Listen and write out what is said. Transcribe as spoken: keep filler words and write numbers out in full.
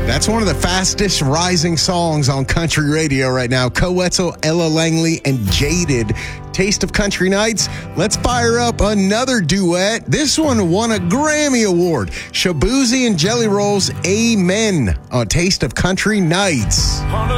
That's one of the fastest rising songs on country radio right now. Co Wetzel, Ella Langley, and Jaded. Taste of Country Nights. Let's fire up another duet. This one won a Grammy Award. Shaboozey and Jelly Roll's Amen on Taste of Country Nights.